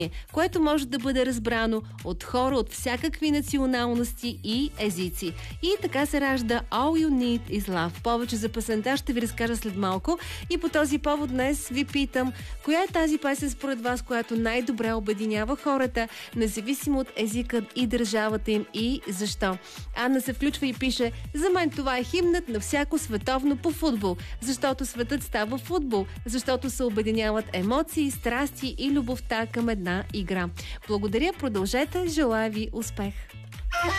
което може да бъде разбрано от хора от всякакви националности и езици. И така се ражда All You Need Is Love. Повече за песента ще ви разкажа след малко. И по този повод днес ви питам, коя е тази песен според вас, която най-добре обединява хората, независимо от езикът и държавата им, и защо? Анна се включва и пише: за мен това е химнът на всяко световно по футбол, защото светът става футбол, защото се обединяват емоции, страсти и любовта към една игра. Благодаря, продължете, желая ви успех!